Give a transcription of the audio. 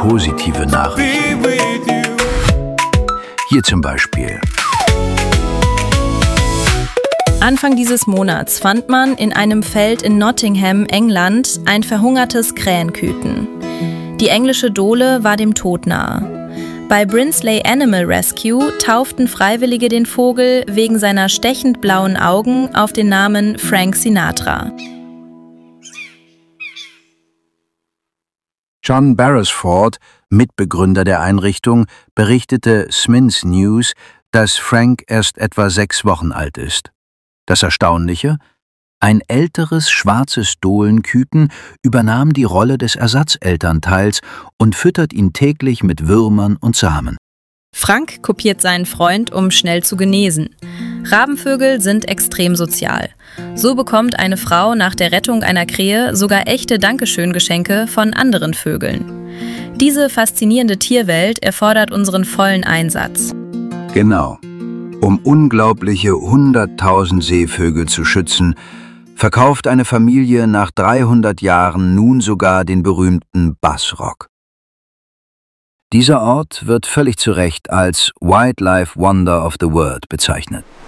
positive Nachrichten. Hier zum Beispiel. Anfang dieses Monats fand man in einem Feld in Nottingham, England, ein verhungertes Krähenküken. Die englische Dole war dem Tod nahe. Bei Brinsley Animal Rescue tauften Freiwillige den Vogel wegen seiner stechend blauen Augen auf den Namen Frank Sinatra. John Beresford, Mitbegründer der Einrichtung, berichtete Smiths News, dass Frank erst etwa 6 Wochen alt ist. Das Erstaunliche: Ein älteres, schwarzes Dohlenküken übernahm die Rolle des Ersatzelternteils und füttert ihn täglich mit Würmern und Samen. Frank kopiert seinen Freund, um schnell zu genesen. Rabenvögel sind extrem sozial. So bekommt eine Frau nach der Rettung einer Krähe sogar echte Dankeschön-Geschenke von anderen Vögeln. Diese faszinierende Tierwelt erfordert unseren vollen Einsatz. Genau. Um unglaubliche 100.000 Seevögel zu schützen, verkauft eine Familie nach 300 Jahren nun sogar den berühmten Bassrock. Dieser Ort wird völlig zu Recht als Wildlife Wonder of the World bezeichnet.